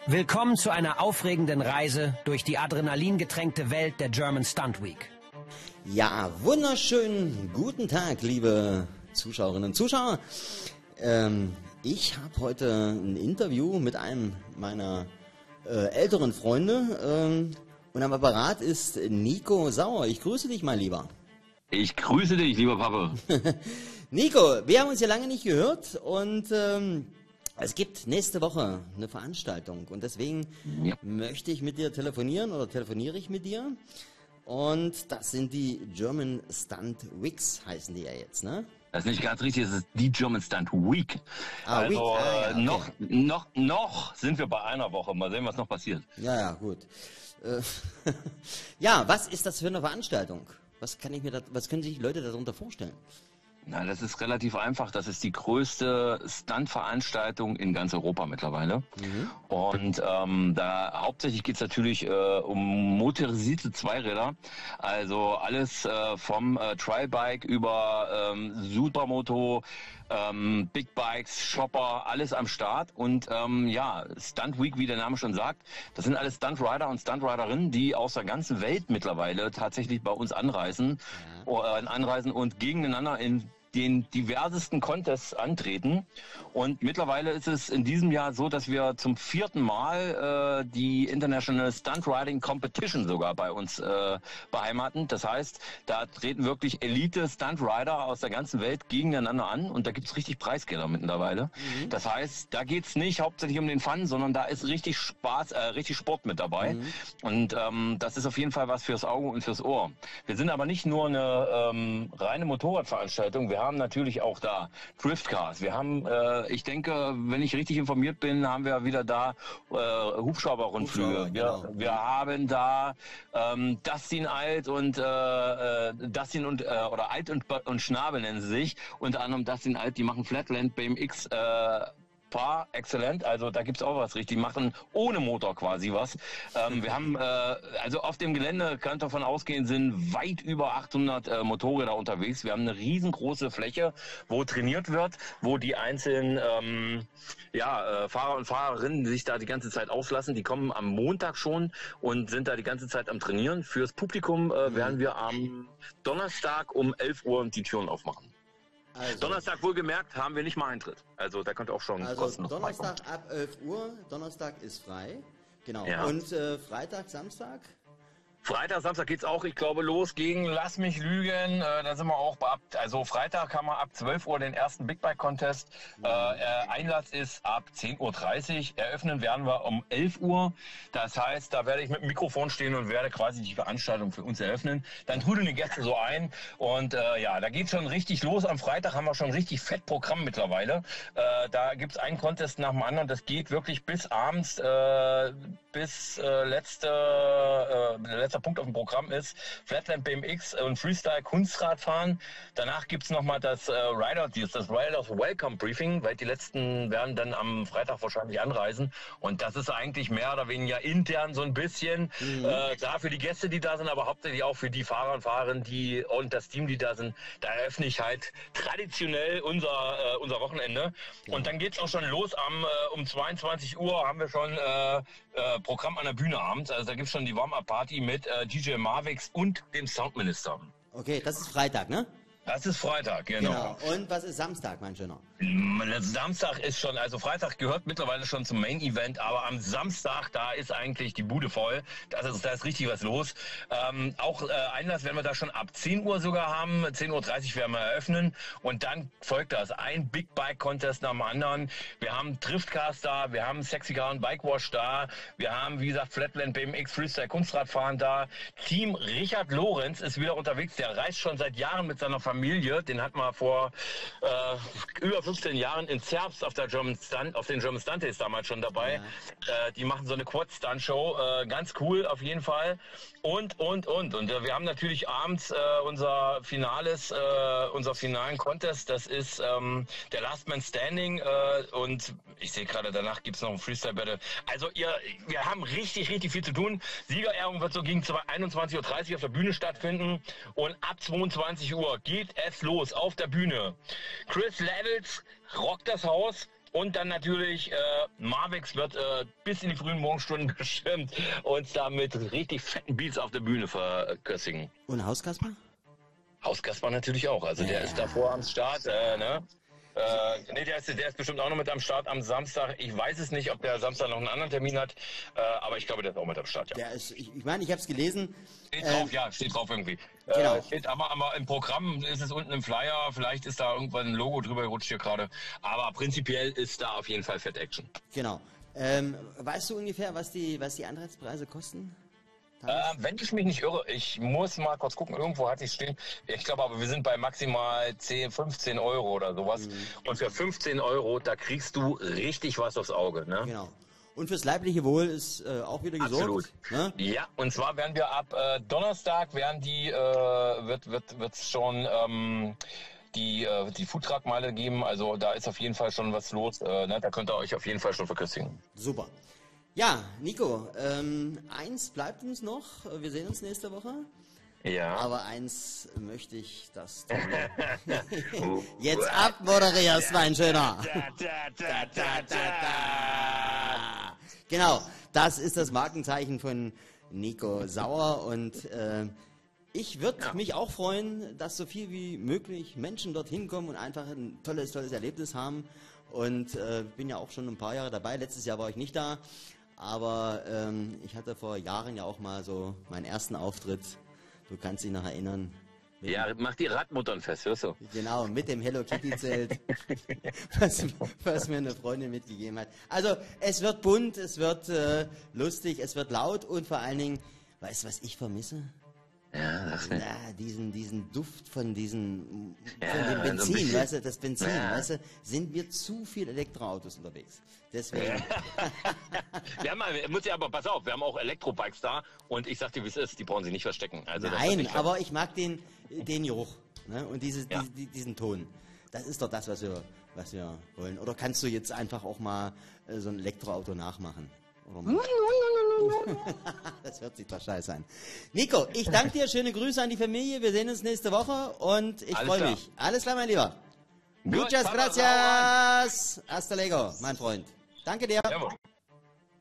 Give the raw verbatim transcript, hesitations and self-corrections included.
Willkommen zu einer aufregenden Reise durch die adrenalingetränkte Welt der German Stunt Week. Ja, wunderschönen guten Tag, liebe Zuschauerinnen und Zuschauer. Ähm, ich habe heute ein Interview mit einem meiner äh, älteren Freunde ähm, und am Apparat ist Nico Sauer. Ich grüße dich, mein Lieber. Ich grüße dich, lieber Papa. Nico, wir haben uns ja lange nicht gehört und ähm, es gibt nächste Woche eine Veranstaltung und deswegen ja. möchte ich mit dir telefonieren oder telefoniere ich mit dir. Und das sind die German Stunt Weeks, heißen die ja jetzt, ne? Das ist nicht ganz richtig, es ist die German Stunt Week. Ah, also Week. Ah, ja, okay. noch, noch, noch sind wir bei einer Woche. Mal sehen, was noch passiert. Ja, ja, gut. Äh, ja, was ist das für eine Veranstaltung? Was kann ich mir da, was können sich die Leute darunter vorstellen? Na, das ist relativ einfach. Das ist die größte Stunt-Veranstaltung in ganz Europa mittlerweile. Mhm. Und ähm, da hauptsächlich geht es natürlich äh, um motorisierte Zweiräder. Also alles äh, vom äh, Tri-Bike über ähm, Supermoto, ähm, Big Bikes, Shopper, alles am Start. Und ähm, ja, Stunt Week, wie der Name schon sagt, das sind alles Stunt-Rider und Stunt-Riderinnen, die aus der ganzen Welt mittlerweile tatsächlich bei uns anreisen, ja. äh, anreisen und gegeneinander in den diversesten Contests antreten. Und mittlerweile ist es in diesem Jahr so, dass wir zum vierten Mal äh, die International Stunt Riding Competition sogar bei uns äh, beheimaten. Das heißt, da treten wirklich Elite Stunt Rider aus der ganzen Welt gegeneinander an und da gibt es richtig Preisgelder mittlerweile. Mhm. Das heißt, da geht es nicht hauptsächlich um den Fun, sondern da ist richtig Spaß, äh, richtig Sport mit dabei. Mhm. Und ähm, das ist auf jeden Fall was fürs Auge und fürs Ohr. Wir sind aber nicht nur eine ähm, reine Motorradveranstaltung, wir haben natürlich auch da Driftcars. Wir haben, äh, ich denke, wenn ich richtig informiert bin, haben wir wieder da äh, Hubschrauber-Rundflüge. Hubschrauber, wir, genau. wir haben da ähm, Dustin Alt und äh, Dustin und äh, oder Alt und, und Schnabel nennen sie sich. Unter anderem Dustin Alt, die machen Flatland B M X äh, Par exzellent, also da gibt's auch was richtig, die machen ohne Motor quasi was. Ähm, wir haben, äh, also auf dem Gelände, könnt davon ausgehen, sind weit über achthundert äh, Motorräder unterwegs. Wir haben eine riesengroße Fläche, wo trainiert wird, wo die einzelnen ähm, ja, äh, Fahrer und Fahrerinnen sich da die ganze Zeit auslassen. Die kommen am Montag schon und sind da die ganze Zeit am Trainieren. Fürs Publikum äh, werden wir am Donnerstag um elf Uhr die Türen aufmachen. Also, Donnerstag wohlgemerkt haben wir nicht mal Eintritt. Also da könnt ihr auch schon also kostenlos Donnerstag ab elf Uhr, Donnerstag ist frei. Genau. Ja. Und äh, Freitag, Samstag? Freitag, Samstag geht's auch, ich glaube, los gegen Lass mich lügen. Äh, da sind wir auch bei ab, also Freitag haben wir ab zwölf Uhr den ersten Big Bike Contest. Äh, äh, Einlass ist ab zehn Uhr dreißig. Eröffnen werden wir um elf Uhr. Das heißt, da werde ich mit dem Mikrofon stehen und werde quasi die Veranstaltung für uns eröffnen. Dann trudeln die Gäste so ein. Und äh, ja, da geht's schon richtig los. Am Freitag haben wir schon richtig fett Programm mittlerweile. Äh, da gibt's einen Contest nach dem anderen. Das geht wirklich bis abends, äh, bis äh, letzte, äh, letzter Punkt auf dem Programm ist Flatland B M X und Freestyle Kunstradfahren. Danach gibt es nochmal das äh, Rider, das Riders Welcome Briefing, weil die letzten werden dann am Freitag wahrscheinlich anreisen. Und das ist eigentlich mehr oder weniger intern so ein bisschen, mhm. äh, klar für die Gäste, die da sind, aber hauptsächlich auch für die Fahrer und Fahrerinnen die, und das Team, die da sind. Da eröffne ich halt traditionell unser, äh, unser Wochenende. Ja. Und dann geht es auch schon los. Am, äh, um zweiundzwanzig Uhr haben wir schon äh, äh, Programm an der Bühne abends. Also da gibt es schon die Warm-Up-Party mit äh, D J Marvix und dem Soundminister. Okay, das ist Freitag, ne? Das ist Freitag, genau. Genau. Und was ist Samstag, mein Schöner? Samstag ist schon, also Freitag gehört mittlerweile schon zum Main-Event, aber am Samstag, da ist eigentlich die Bude voll. Da ist, da ist richtig was los. Ähm, auch äh, Einlass werden wir da schon ab zehn Uhr sogar haben. zehn Uhr dreißig werden wir eröffnen. Und dann folgt das. Ein Big Bike Contest nach dem anderen. Wir haben Driftcars da, wir haben Sexy Car und Bike Wash da. Wir haben, wie gesagt, Flatland B M X Freestyle Kunstradfahren da. Team Richard Lorenz ist wieder unterwegs. Der reist schon seit Jahren mit seiner Familie. Den hat man vor äh, über fünfzehn Jahren in Zerbst auf der German Stunt, auf den German Stunt Days damals schon dabei. Ja. Äh, die machen so eine Quad-Stunt-Show. Äh, ganz cool auf jeden Fall. Und, und, und. Und äh, wir haben natürlich abends äh, unser finales, äh, unser finalen Contest. Das ist ähm, der Last Man Standing. Äh, und ich sehe gerade, danach gibt es noch ein Freestyle-Battle. Also ihr, wir haben richtig, richtig viel zu tun. Siegerehrung wird so gegen einundzwanzig Uhr dreißig auf der Bühne stattfinden. Und ab zweiundzwanzig Uhr geht es los auf der Bühne. Chris Levels rockt das Haus. Und dann natürlich, äh, Marvex wird äh, bis in die frühen Morgenstunden bestimmt uns da mit richtig fetten Beats auf der Bühne verköstigen. Und Hauskasper? Hauskasper natürlich auch, also der Ja. ist davor am Start, äh, ne? Äh, nee, der ist, der ist bestimmt auch noch mit am Start am Samstag. Ich weiß es nicht, ob der Samstag noch einen anderen Termin hat, äh, aber ich glaube, der ist auch mit am Start, ja. Der ist, ich meine, ich, mein, ich habe es gelesen. Steht äh, drauf, ja, steht drauf irgendwie. Genau. Äh, steht aber, aber im Programm ist es unten im Flyer, vielleicht ist da irgendwann ein Logo drüber gerutscht hier gerade, aber prinzipiell ist da auf jeden Fall Fett Action. Genau. Ähm, weißt du ungefähr, was die, was die Eintrittspreise kosten? Äh, wenn ich mich nicht irre, ich muss mal kurz gucken, irgendwo hatte ich es stehen. Ich glaube aber, wir sind bei maximal zehn, fünfzehn Euro oder sowas. Mhm. Und für fünfzehn Euro, da kriegst du richtig was aufs Auge, ne? Genau. Und fürs leibliche Wohl ist äh, auch wieder gesorgt. Absolut. Ne? Ja, und zwar werden wir ab äh, Donnerstag werden die, äh, wird wird wird's schon ähm, die äh, die Foodtruck-Meile geben. Also da ist auf jeden Fall schon was los. Äh, ne? Da könnt ihr euch auf jeden Fall schon verköstigen. Super. Ja, Nico, ähm, eins bleibt uns noch. Wir sehen uns nächste Woche. Ja. Aber eins möchte ich, dass du jetzt abmoderierst, mein Schöner. Genau, das ist das Markenzeichen von Nico Sauer und äh, ich würde ja. mich auch freuen, dass so viel wie möglich Menschen dorthin kommen und einfach ein tolles, tolles Erlebnis haben. Und äh, bin ja auch schon ein paar Jahre dabei. Letztes Jahr war ich nicht da, aber ähm, ich hatte vor Jahren ja auch mal so meinen ersten Auftritt. Du kannst dich noch erinnern. Ja, mach die Radmuttern fest, hörst du? Genau, mit dem Hello Kitty Zelt, was, was mir eine Freundin mitgegeben hat. Also es wird bunt, es wird äh, lustig, es wird laut und vor allen Dingen, weißt du, was ich vermisse? Ja, das Na, diesen, diesen Duft von diesem, ja, von dem Benzin, so ein bisschen, weißt du, das Benzin, ja. weißt du, sind wir zu viel Elektroautos unterwegs. Deswegen. wir haben, muss ja aber, pass auf, wir haben auch Elektrobikes da und ich sag dir, wie es ist, die brauchen sie nicht verstecken. Also Nein, aber ich mag den, den Geruch, ne? Und dieses, ja. die, diesen Ton. Das ist doch das, was wir, was wir wollen. Oder kannst du jetzt einfach auch mal äh, so ein Elektroauto nachmachen? Das hört sich doch scheiße an. Nico, ich danke dir, schöne Grüße an die Familie, wir sehen uns nächste Woche und ich freue mich. Alles klar, mein Lieber. Gut, Muchas gracias. Hasta luego, mein Freund. Danke dir. Jawohl.